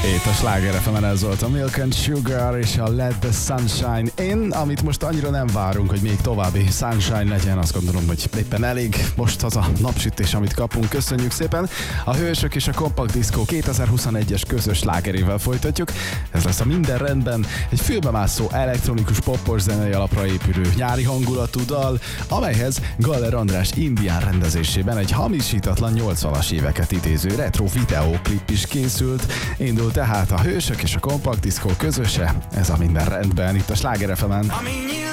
Itt a Sláger FM-en ez volt a Milk and Sugar és a Let the Sunshine In, amit most annyira nem várunk, hogy még további sunshine legyen. Azt gondolom, hogy éppen elég most az a napsütés, amit kapunk. Köszönjük szépen! A Hősök és a Compact Disco 2021-es közös slágerével folytatjuk. Ez lesz a Minden rendben, egy fülbemászó elektronikus poppos zenei alapra épülő nyári hangulatú dal, amelyhez Galler András indián rendezésében egy hamisítatlan 80-as éveket idéző retro videóklip is készült. Indul tehát a Hősök és a Compact Disco közöse, ez a Minden rendben, itt a Sláger FM-en.